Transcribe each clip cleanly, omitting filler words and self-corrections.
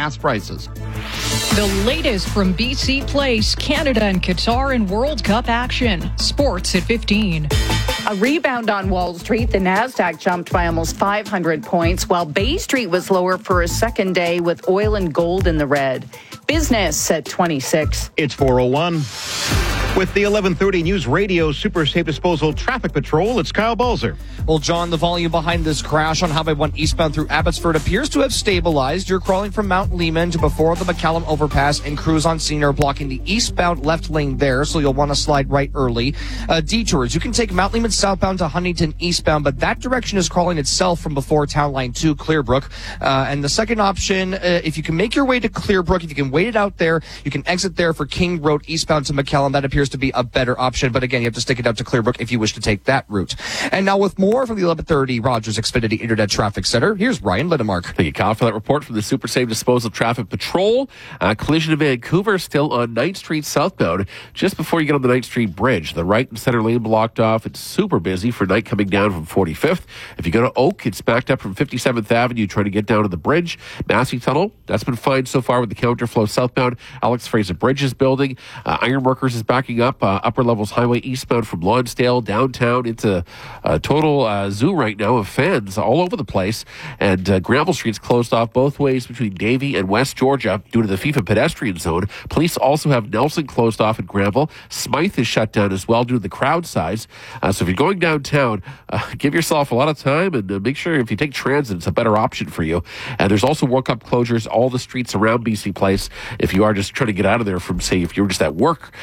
gas prices. The latest from BC Place, Canada and Qatar in World Cup action. Sports at 15. A rebound on Wall Street. The Nasdaq jumped by almost 500 points, while Bay Street was lower for a second day with oil and gold in the red. Business at 26. It's 4:01. With the 11:30 News Radio Super Safe Disposal Traffic Patrol, it's Kyle Balzer. Well, John, the volume behind this crash on Highway 1 eastbound through Abbotsford appears to have stabilized. You're crawling from Mount Lehman to before the McCallum overpass, and crews on scene are blocking the eastbound left lane there, so you'll want to slide right early. Detours, you can take Mount Lehman southbound to Huntington eastbound, but that direction is crawling itself from before Town Line 2, Clearbrook. And the second option, if you can make your way to Clearbrook, if you can wait it out there, you can exit there for King Road eastbound to McCallum. That appears to be a better option, but again, you have to stick it out to Clearbrook if you wish to take that route. And now with more from the 11:30 Rogers Xfinity Internet Traffic Center, here's Ryan Lindemark. Thank you, Kyle, for that report from the Super Safe Disposal Traffic Patrol. Collision in Vancouver still on 9th Street southbound, just before you get on the 9th Street Bridge. The right and center lane blocked off. It's super busy for night coming down from 45th. If you go to Oak, it's backed up from 57th Avenue trying to get down to the bridge. Massey Tunnel, that's been fine so far with the counterflow southbound. Alex Fraser Bridge is building. Ironworkers is backing up. Upper Levels Highway eastbound from Lonsdale downtown into a total zoo right now of fans all over the place. And Granville Street's closed off both ways between Davie and West Georgia due to the FIFA pedestrian zone. Police also have Nelson closed off in Granville. Smythe is shut down as well due to the crowd size. So if you're going downtown, give yourself a lot of time and make sure if you take transit, it's a better option for you. And there's also World Cup closures, all the streets around BC Place. If you are just trying to get out of there from, say, if you're just at work,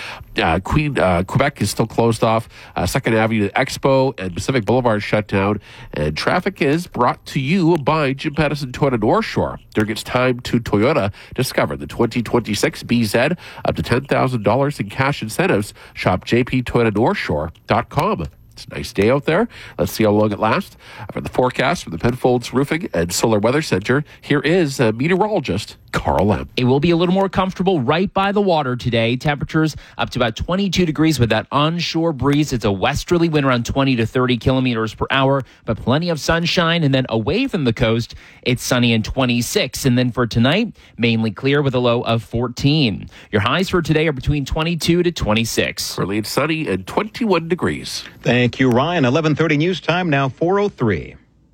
Quebec is still closed off. 2nd Avenue to Expo and Pacific Boulevard shut down. And traffic is brought to you by Jim Pattison Toyota North Shore. During its time to Toyota, discover the 2026 BZ, up to $10,000 in cash incentives. Shop jptoyotanorthshore.com. It's a nice day out there. Let's see how long it lasts. For the forecast from the Penfolds Roofing and Solar Weather Center, here is meteorologist Carl Lamb. It will be a little more comfortable right by the water today. Temperatures up to about 22 degrees with that onshore breeze. It's a westerly wind around 20 to 30 kilometers per hour, but plenty of sunshine. And then away from the coast, it's sunny and 26. And then for tonight, mainly clear with a low of 14. Your highs for today are between 22 to 26. Early and sunny and 21 degrees. Thank you, Ryan. 11:30 news time, now 4:03.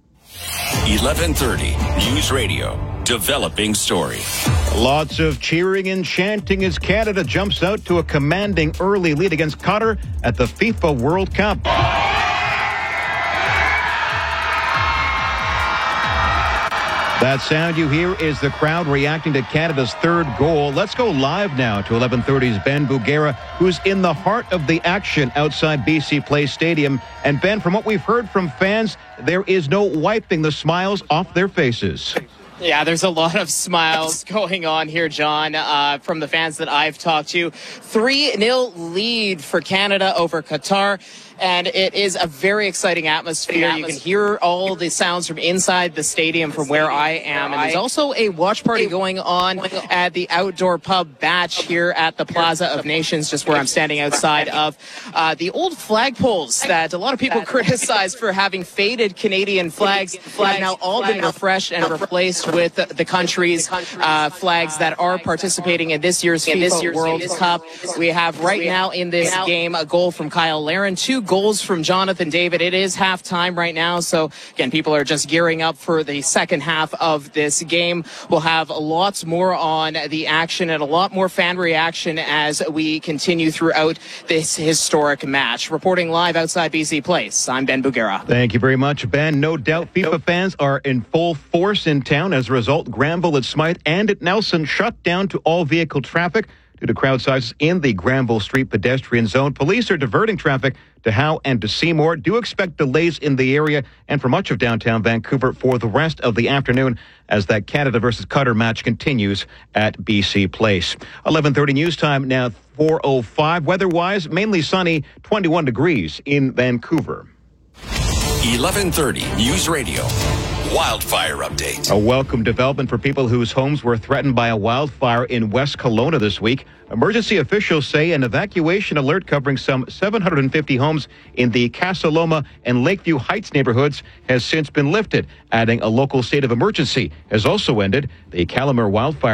11:30 News Radio. Developing story. Lots of cheering and chanting as Canada jumps out to a commanding early lead against Qatar at the FIFA World Cup. That sound you hear is the crowd reacting to Canada's third goal. Let's go live now to 11:30's Ben Bugera, who's in the heart of the action outside BC Place Stadium. And Ben, from what we've heard from fans, there is no wiping the smiles off their faces. Yeah, there's a lot of smiles going on here, John, from the fans that I've talked to. 3-0 lead for Canada over Qatar. And it is a very exciting atmosphere. You can hear all the sounds from inside the stadium from where I am. And there's also a watch party going on at the outdoor pub Batch here at the Plaza of Nations, just where I'm standing outside of the old flagpoles that a lot of people criticize for having faded Canadian flags have now all been refreshed and replaced with the country's flags that are participating in this year's FIFA World Cup. We have right now in this game a goal from Kyle Larin, 2 goals from Jonathan David. It is halftime right now, so again, people are just gearing up for the second half of this game. We'll have lots more on the action and a lot more fan reaction as we continue throughout this historic match. Reporting live outside BC Place, I'm Ben Bugera. Thank you very much, Ben. No doubt FIFA fans are in full force in town. As a result, Granville at Smythe and at Nelson shut down to all vehicle traffic due to crowd sizes in the Granville Street pedestrian zone. Police are diverting traffic to Howe and to Seymour. Do expect delays in the area and for much of downtown Vancouver for the rest of the afternoon as that Canada versus Qatar match continues at BC Place. 11:30 news time now, 4:05. Weather-wise, mainly sunny, 21 degrees in Vancouver. 11:30 News Radio. Wildfire update. A welcome development for people whose homes were threatened by a wildfire in West Kelowna this week. Emergency officials say an evacuation alert covering some 750 homes in the Casa Loma and Lakeview Heights neighborhoods has since been lifted, adding a local state of emergency has also ended. The Calumet wildfire